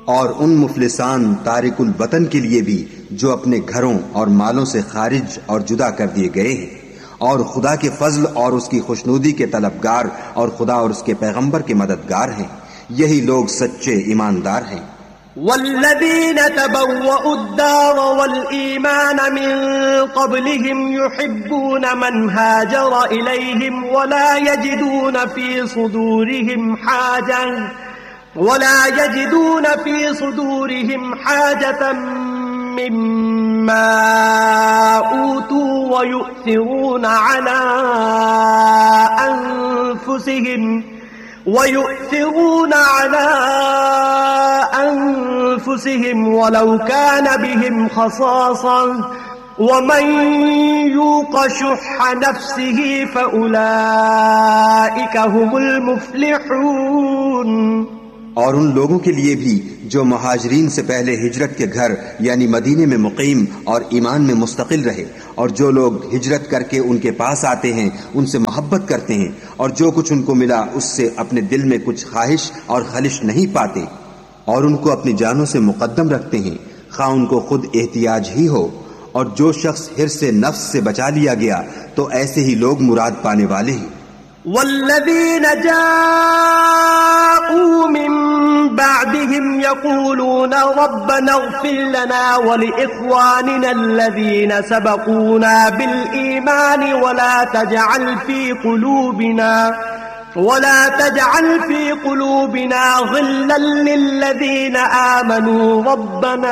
اور ان مفلسان تارک الوطن کے لیے بھی جو اپنے گھروں اور مالوں سے خارج اور جدا کر دیے گئے ہیں اور خدا کے فضل اور اس کی خوشنودی کے طلبگار اور خدا اور اس کے پیغمبر کے مددگار ہیں، یہی لوگ سچے ایماندار ہیں۔ والذين تبوأوا الدار والإيمان من قبلهم يحبون من هاجر إليهم ولا يجدون في صدورهم حاجة مما أوتوا ويؤثرون على أنفسهم ولو كان بهم خصاصة ومن يوق شح نفسه فأولئك هم المفلحون۔ اور ان لوگوں کے لیے بھی جو مہاجرین سے پہلے ہجرت کے گھر یعنی مدینے میں مقیم اور ایمان میں مستقل رہے، اور جو لوگ ہجرت کر کے ان کے پاس آتے ہیں ان سے محبت کرتے ہیں اور جو کچھ ان کو ملا اس سے اپنے دل میں کچھ خواہش اور خلش نہیں پاتے، اور ان کو اپنی جانوں سے مقدم رکھتے ہیں خواہ ان کو خود احتیاج ہی ہو، اور جو شخص حرص سے نفس سے بچا لیا گیا تو ایسے ہی لوگ مراد پانے والے ہیں۔ والذين جاءوا من بعدهم يقولون ربنا اغفر لنا ولإخواننا الذين سبقونا بالإيمان ولا تجعل في قلوبنا غلا للذين آمنوا ربنا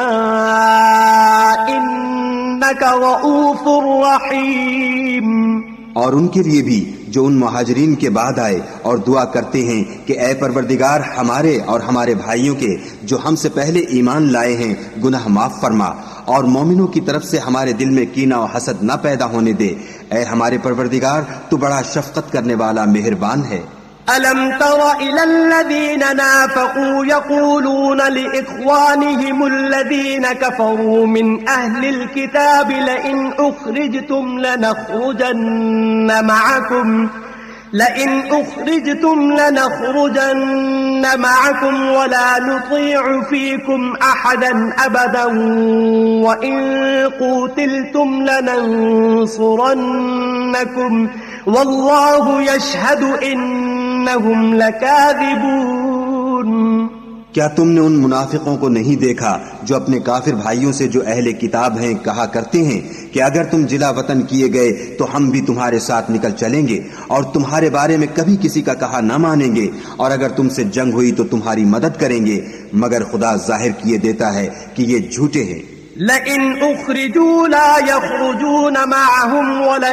إنك رؤوف رحيم۔ اور ان کے لیے بھی جو ان مہاجرین کے بعد آئے اور دعا کرتے ہیں کہ اے پروردگار ہمارے اور ہمارے بھائیوں کے جو ہم سے پہلے ایمان لائے ہیں گناہ معاف فرما، اور مومنوں کی طرف سے ہمارے دل میں کینہ و حسد نہ پیدا ہونے دے، اے ہمارے پروردگار تو بڑا شفقت کرنے والا مہربان ہے۔ أَلَمْ تَرَ إِلَى الَّذِينَ نَافَقُوا يَقُولُونَ لِإِخْوَانِهِمُ الَّذِينَ كَفَرُوا مِنْ أَهْلِ الْكِتَابِ لَئِنْ أُخْرِجْتُمْ لَنَخْرُجَنَّ مَعَكُمْ وَلَا نُطِيعُ فِيكُمْ أَحَدًا أَبَدًا وَإِنْ قُوتِلْتُمْ لَنَنْصُرَنَّكُمْ وَاللَّهُ يَشْهَدُ إِنَّهُمْ لَكَاذِبُونَ۔ کیا تم نے ان منافقوں کو نہیں دیکھا جو اپنے کافر بھائیوں سے جو اہل کتاب ہیں کہا کرتے ہیں کہ اگر تم جلا وطن کیے گئے تو ہم بھی تمہارے ساتھ نکل چلیں گے اور تمہارے بارے میں کبھی کسی کا کہا نہ مانیں گے، اور اگر تم سے جنگ ہوئی تو تمہاری مدد کریں گے، مگر خدا ظاہر کیے دیتا ہے کہ یہ جھوٹے ہیں۔ لئن اخرجوا لا يخرجون معهم ولئن